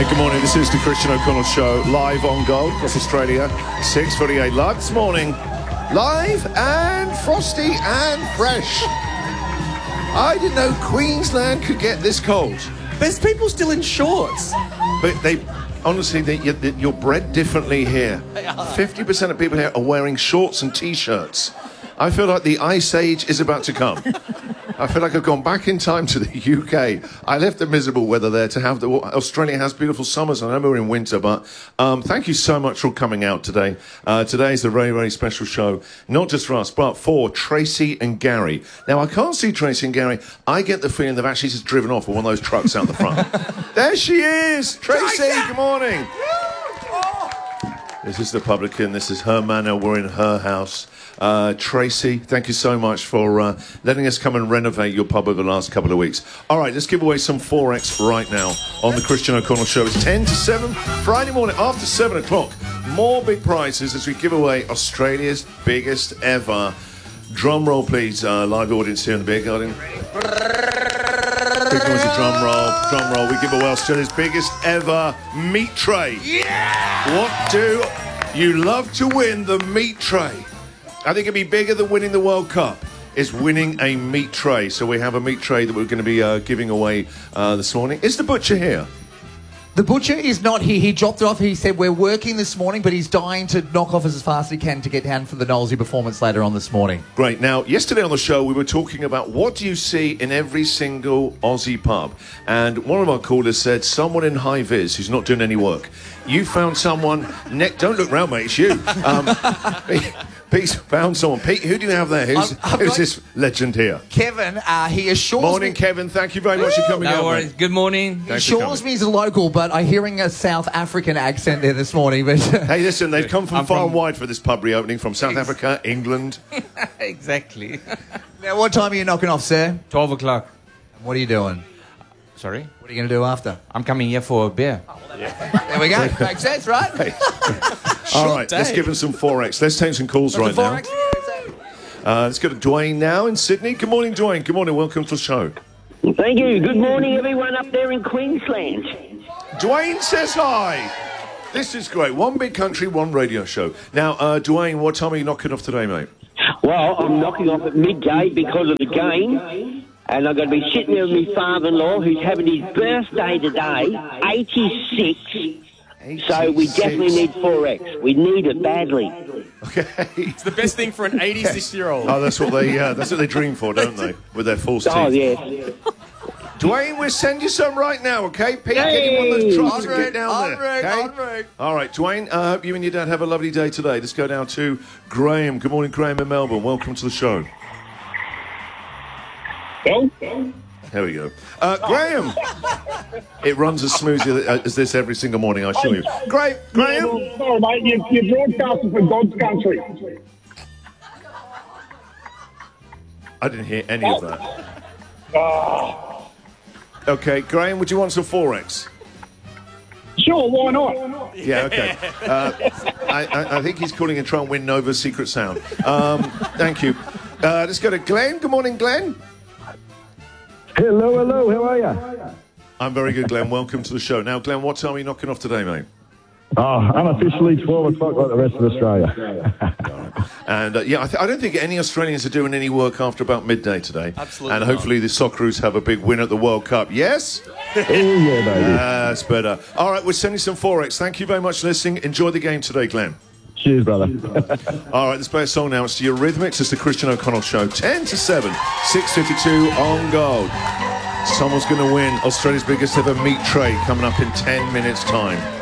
Hey, good morning. This is the Christian O'Connell Show, live on Gold across Australia, 6:48 live this morning. Live and frosty and fresh. I didn't know Queensland could get this cold. There's people still in shorts. But honestly, you're bred differently here. 50% of people here are wearing shorts and T-shirts. I feel like the Ice Age is about to come. I feel like I've gone back in time to the UK. I left the miserable weather there to have Australia has beautiful summers. I know we're in winter, but thank you so much for coming out today. Today's a very, very special show, not just for us, but for Tracy and Gary. Now, I can't see Tracy and Gary. I get the feeling they've actually just driven off with one of those trucks out the front. There she is! Tracy, good morning! This is the publican. This is her manor. We're in her house. Tracy, thank you so much for letting us come and renovate your pub over the last couple of weeks. All right, let's give away some Forex right now on the Christian O'Connell Show. It's 10 to 7, Friday morning after 7 o'clock. More big prizes as we give away Australia's biggest ever. Drum roll, please. Live audience here in the beer garden. Big noise of drum roll. Drum roll. We give away Australia's biggest ever meat tray. Yeah! What do you love to win? The meat tray. I think it'd be bigger than winning the World Cup. Is winning a meat tray. So we have a meat tray that we're going to be giving away this morning. Is the butcher here? The butcher is not here. He dropped it off. He said we're working this morning, but he's dying to knock off as fast as he can to get down for the Knowlesy performance later on this morning. Great. Now, yesterday on the show, we were talking about what do you see in every single Aussie pub? And one of our callers said someone in high vis who's not doing any work. You found someone... Don't look round, mate. It's you. Pete's found someone. Pete, who do you have there? Who's this legend here? Kevin, he assures Morning, me... Kevin. Thank you very much for coming out. No worries. Good morning. He assures me he's a local, but I'm hearing a South African accent there this morning. But hey, listen, they've come from far and wide for this pub reopening, from South Africa, England. Exactly. Now, what time are you knocking off, sir? 12 o'clock. And what are you doing? Sorry? What are you going to do after? I'm coming here for a beer. There we go. Makes sense, right? Hey. All right, let's give him some Forex. Let's take some calls right now. Let's go to Dwayne now in Sydney. Good morning, Dwayne. Good morning. Welcome to the show. Thank you. Good morning, everyone up there in Queensland. Dwayne says hi. This is great. One big country, one radio show. Now, Dwayne, what time are you knocking off today, mate? Well, I'm knocking off at midday because of the game. And I'm going to be sitting there with my father-in-law, who's having his birthday today, 86. So we definitely need Forex. We need it badly. Okay. It's the best thing for an 86-year-old. Oh, that's what they dream for, don't they? With their false teeth. Oh, yes. Dwayne, we'll send you some right now, okay? Pete, get in one of those trucks and get down there. Okay? All right, Dwayne, I hope you and your dad have a lovely day today. Let's go down to Graham. Good morning, Graham in Melbourne. Welcome to the show. There we go. Graham! It runs as smoothly as this every single morning, I assure you. Graham! Yeah, sorry, mate, you're broadcasting for God's country. I didn't hear any of that. Okay, Graham, would you want some Forex? Sure, why not? Yeah, okay. I think he's calling and trying to win Nova's Secret Sound. Thank you. Let's go to Glenn. Good morning, Glenn. Hello, how are you? I'm very good, Glenn. Welcome to the show. Now, Glenn, what time are you knocking off today, mate? Oh, unofficially 12 o'clock like the rest of Australia. And, I don't think any Australians are doing any work after about midday today. Absolutely. And hopefully the Socceroos have a big win at the World Cup. Yes? Oh, yeah, baby. That's better. All right, we're sending some Forex. Thank you very much for listening. Enjoy the game today, Glenn. Cheers, brother. All right, let's play a song now. It's the Eurythmics. It's the Christian O'Connell Show. 10 to 7, 6:52 on Gold. Someone's going to win Australia's biggest ever meat tray coming up in 10 minutes' time.